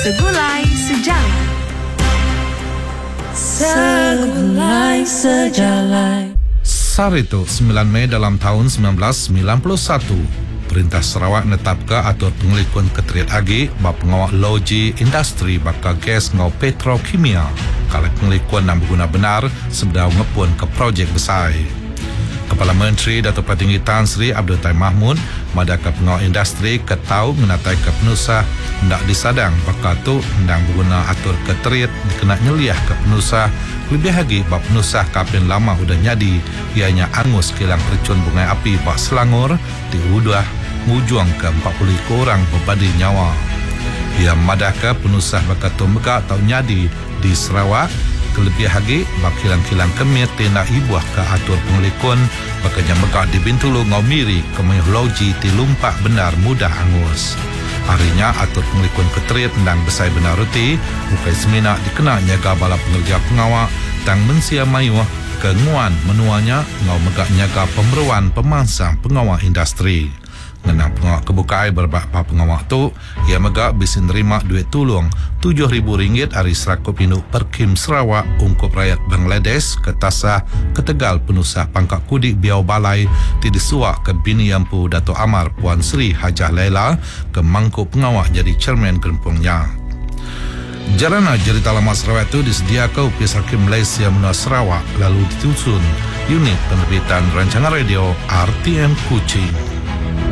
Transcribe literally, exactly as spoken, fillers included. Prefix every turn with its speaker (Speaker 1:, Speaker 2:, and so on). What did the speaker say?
Speaker 1: Segulai Sejarah.
Speaker 2: Segulai Sejarah.
Speaker 3: Sarito sembilan Mei dalam tahun sembilan belas sembilan puluh satu, Perintah Sarawak netapkan atur pengelikuan keteriat agi bak pengawal loji industri bakal gas ngau petrokimia kalau pengelikuan nak berguna benar sebelum ngepun ke projek besar. Kepala Menteri Datuk Patinggi Tan Sri Abdul Taim Mahmud madaka pengawal industri ketau menatai ke penusah hendak disadang bakal tu hendak berguna atur keteriat dikena nyeliah ke penusah lebih lagi bak penusah kapin lama udah nyadi ianya angus kilang percun bunga api bak Selangor di udah mujuang ke empat puluh orang berbadi nyawa. Ia madaka penusah bakal tu mega atau nyadi di Sarawak lebih lagi bak kilang-kilang kemit tindak ibuah ke atur pengelikun bakanya megak di Bintulu ngau miri kemuyuh loji ti lumpak benar mudah angus. Harinya atur pengelikun keteriat ndang besai benar ruti bukai semina dikena nyaga bala pengerja pengawak tang mensia mayuh ke nguan menuanya ngau megak nyaga pemberuan pemangsang pengawak industri. Ngenang pengawak kebukai berbapa pengawak tu, ia megak bisa nerima duit tulung tujuh ribu ringgit hari serakup induk Perkim Sarawak ungkup rakyat Bangladesh ke Tasah ke Tegal penusah pangkat kudik Biau Balai ti disuak ke bini Yampu Dato' Amar Puan Sri Hajah Laila ke mangkuk pengawak jadi chairman gerempungnya. Jarana cerita lama Sarawak itu disediakan Upis Hakim Malaysia Menua Sarawak lalu ditusun unit penerbitan rancangan radio R T M Kuching.